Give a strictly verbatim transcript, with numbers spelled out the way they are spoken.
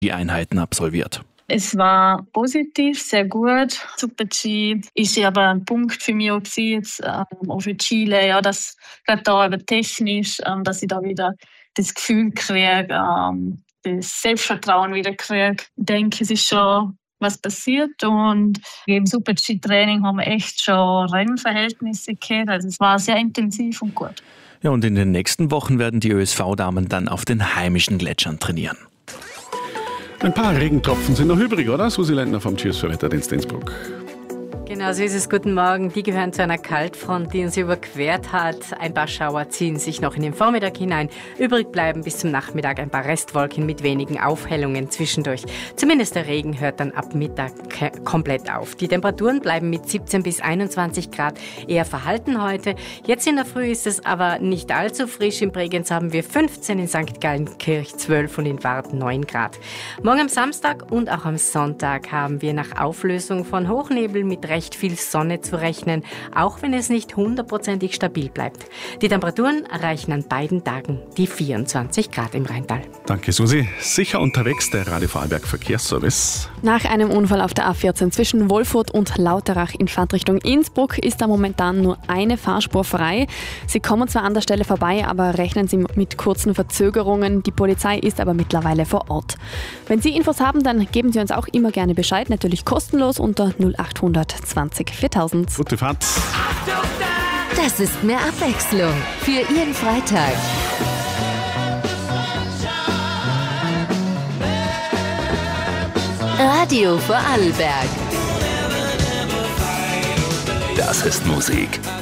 die Einheiten absolviert. Es war positiv, sehr gut. Super-G ist ja aber ein Punkt für mich auch gewesen, jetzt, ähm, auch für Chile, ja, dass gerade da eben technisch, ähm, dass ich da wieder das Gefühl kriege, ähm, das Selbstvertrauen wieder kriege. Ich denke, es ist schon was passiert und im Super-G-Training haben wir echt schon Rennverhältnisse gehabt. Also es war sehr intensiv und gut. Ja, und in den nächsten Wochen werden die Ö S V-Damen dann auf den heimischen Gletschern trainieren. Ein paar Regentropfen sind noch übrig, oder? Susi Lendner vom Cheers für Wetterdienst Innsbruck. Genau so ist es. Guten Morgen. Die gehören zu einer Kaltfront, die uns überquert hat. Ein paar Schauer ziehen sich noch in den Vormittag hinein. Übrig bleiben bis zum Nachmittag ein paar Restwolken mit wenigen Aufhellungen zwischendurch. Zumindest der Regen hört dann ab Mittag ke- komplett auf. Die Temperaturen bleiben mit siebzehn bis einundzwanzig Grad eher verhalten heute. Jetzt in der Früh ist es aber nicht allzu frisch. In Bregenz haben wir fünfzehn, in Sankt Gallenkirch zwölf und in Wart neun Grad. Morgen am Samstag und auch am Sonntag haben wir nach Auflösung von Hochnebel mit recht viel Sonne zu rechnen, auch wenn es nicht hundertprozentig stabil bleibt. Die Temperaturen erreichen an beiden Tagen die vierundzwanzig Grad im Rheintal. Danke, Susi. Sicher unterwegs, der Radio Vorarlberg Verkehrsservice. Nach einem Unfall auf der A vierzehn zwischen Wolfurt und Lauterach in Fahrtrichtung Innsbruck ist da momentan nur eine Fahrspur frei. Sie kommen zwar an der Stelle vorbei, aber rechnen Sie mit kurzen Verzögerungen. Die Polizei ist aber mittlerweile vor Ort. Wenn Sie Infos haben, dann geben Sie uns auch immer gerne Bescheid, natürlich kostenlos unter null acht zwanzig viertausend. Gute Fahrt. Das ist mehr Abwechslung für Ihren Freitag. Radio Vorarlberg. Das ist Musik.